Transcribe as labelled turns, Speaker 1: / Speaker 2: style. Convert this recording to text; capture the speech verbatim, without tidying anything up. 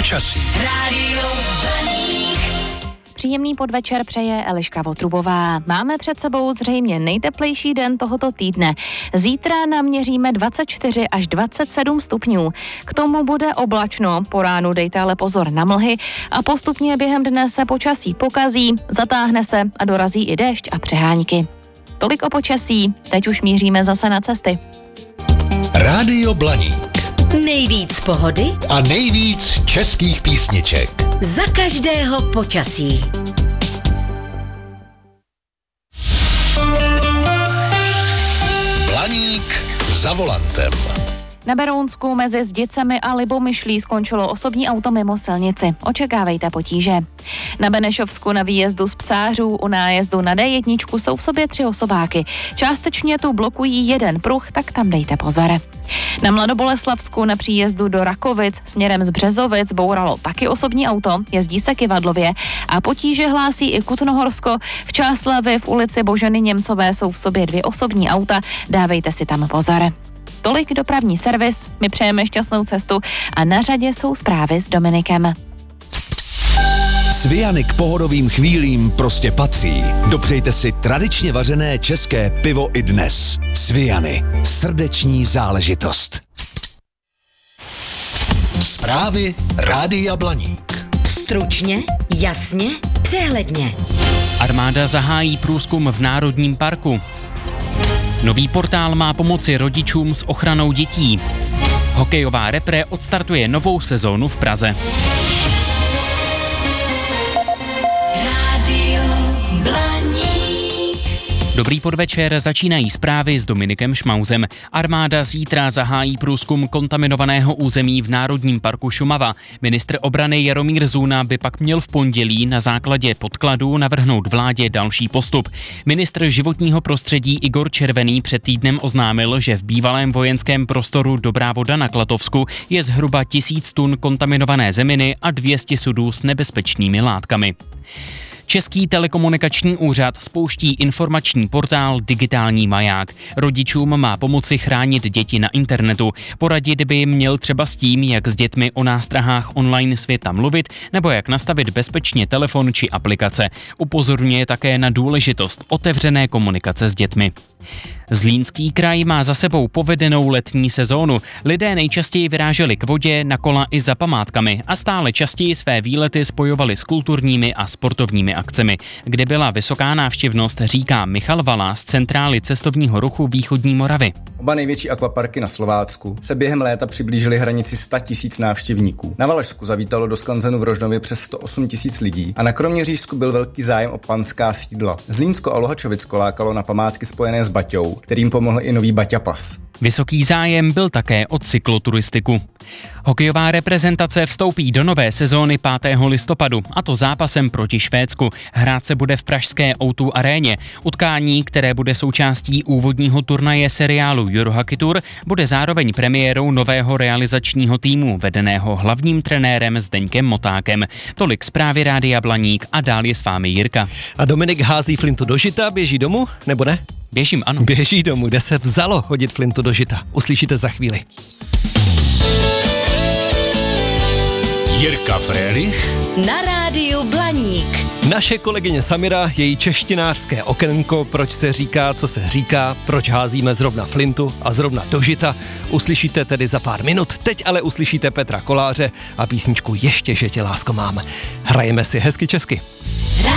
Speaker 1: počasí.
Speaker 2: Rádio Blaník.
Speaker 3: Příjemný podvečer přeje Eliška Votrubová. Máme před sebou zřejmě nejteplejší den tohoto týdne. Zítra naměříme dvacet čtyři až dvacet sedm stupňů. K tomu bude oblačno, po ránu dejte ale pozor na mlhy a postupně během dne se počasí pokazí, zatáhne se a dorazí i déšť a přehánky. Tolik o počasí, teď už míříme zase na cesty.
Speaker 1: Rádio Blaník.
Speaker 2: Nejvíc pohody
Speaker 1: A nejvíc českých písniček.
Speaker 2: za každého počasí.
Speaker 1: Blaník za volantem.
Speaker 3: Na Berounsku mezi Zdicemi a Libomyšlí skončilo osobní auto mimo silnici. Očekávejte potíže. Na Benešovsku na výjezdu z Psářů u nájezdu na dé jedna jsou v sobě tři osobáky. Částečně tu blokují jeden pruh, tak tam dejte pozor. Na Mladoboleslavsku na příjezdu do Rakovic směrem z Březovic bouralo taky osobní auto, jezdí se kyvadlově a potíže hlásí i Kutnohorsko. V Čáslavi v ulici Boženy Němcové jsou v sobě dvě osobní auta, dávejte si tam pozor. Tolik dopravní servis, my přejeme šťastnou cestu a na řadě jsou zprávy s Dominikem.
Speaker 4: Sviany k pohodovým chvílím prostě patří. Dopřejte si tradičně vařené české pivo i dnes. Sviany. Srdeční záležitost.
Speaker 1: Zprávy Rádia Blaník.
Speaker 2: Stručně, jasně, přehledně.
Speaker 5: Armáda zahájí průzkum v Národním parku. Nový portál má pomoci rodičům s ochranou dětí. Hokejová repre odstartuje novou sezónu v Praze.
Speaker 2: Rádio Blaník.
Speaker 5: Dobrý podvečer, začínají zprávy s Dominikem Šmauzem. Armáda zítra zahájí průzkum kontaminovaného území v Národním parku Šumava. Ministr obrany Jaromír Zůna by pak měl v pondělí na základě podkladů navrhnout vládě další postup. Ministr životního prostředí Igor Červený před týdnem oznámil, že v bývalém vojenském prostoru Dobrá Voda na Klatovsku je zhruba tisíc tun kontaminované zeminy a dvě stě sudů s nebezpečnými látkami. Český telekomunikační úřad spouští informační portál Digitální maják. Rodičům má pomoci chránit děti na internetu. Poradit by jim měl třeba s tím, jak s dětmi o nástrahách online světa mluvit, nebo jak nastavit bezpečně telefon či aplikace. Upozorňuje také na důležitost otevřené komunikace s dětmi. Zlínský kraj má za sebou povedenou letní sezónu. Lidé nejčastěji vyráželi k vodě, na kola i za památkami a stále častěji své výlety spojovali s kulturními a sportovními akcemi. Kde byla vysoká návštěvnost, říká Michal Vala z Centrály cestovního ruchu Východní Moravy.
Speaker 6: Oba největší akvaparky na Slovácku se během léta přiblížily hranici sto tisíc návštěvníků. Na Valašsku zavítalo do skanzenu v Rožnově přes sto osm tisíc lidí a na Kroměřížsku byl velký zájem o panská sídla. Zlínsko a Luhačovicko lákalo na památky spojené s Baťou, kterým pomohl i nový Baťa pas.
Speaker 5: Vysoký zájem byl také o cykloturistiku. Hokejová reprezentace vstoupí do nové sezóny pátého listopadu, a to zápasem proti Švédsku. Hrát se bude v pražské ó dva aréně. Utkání, které bude součástí úvodního turnaje seriálu Eurohockey Tour, bude zároveň premiérou nového realizačního týmu, vedeného hlavním trenérem Zdeňkem Motákem. Tolik zprávy Rádia Blaník a dál je s vámi Jirka.
Speaker 7: A Dominik hází flintu do žita, běží domů, nebo ne?
Speaker 5: Běžím, ano.
Speaker 7: Běží domů, kde se vzalo hodit flintu do žita. Uslyšíte za chvíli.
Speaker 1: Jirka Frélich
Speaker 2: Na Rádiu Blaník.
Speaker 7: Naše kolegyně Samira, její češtinářské okénko, proč se říká, co se říká, proč házíme zrovna flintu a zrovna do žita, uslyšíte tedy za pár minut. Teď ale uslyšíte Petra Koláře a písničku Ještě, že tě lásko mám. Hrajeme si hezky česky.